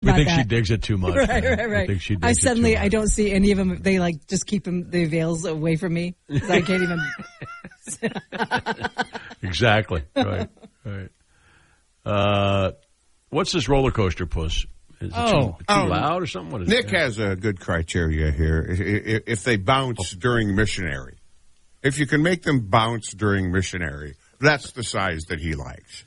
We about think that. she digs it too much. Right. I think she digs it too much. I don't see any of them. They like just keep the veils away from me. So I can't even. Exactly. Right. What's this roller coaster, Puss? Is it too loud or something? What is Nick has a good criteria here. If they bounce during missionary, if you can make them bounce during missionary, that's the size that he likes.